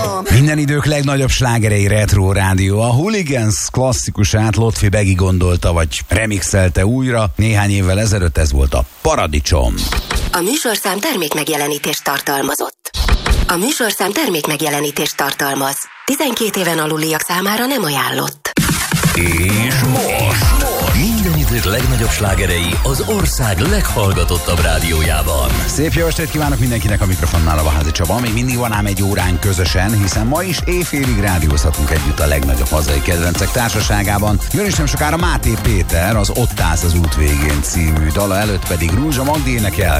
Minden idők legnagyobb slágerei Retro Rádió. A Hooligans klasszikusát Lotfi Begi gondolta, vagy remixelte újra. Néhány évvel ezelőtt ez volt a Paradicsom. A műsorszám termékmegjelenítést tartalmazott. A műsorszám termékmegjelenítést tartalmaz. 12 éven aluliak számára nem ajánlott. És most minden idők legnagyobb slágerei az ország leghallgatottabb rádiójában. Szép jó estét kívánok mindenkinek, a mikrofonnál a Váházi Csaba. Még mindig van ám egy órán közösen, hiszen ma is éjfélig rádiózhatunk együtt a legnagyobb hazai kedvencek társaságában. Jön is nem sokára Máté Péter, az Ott állsz az út végén című dala előtt pedig Rúzsa Magdi énekel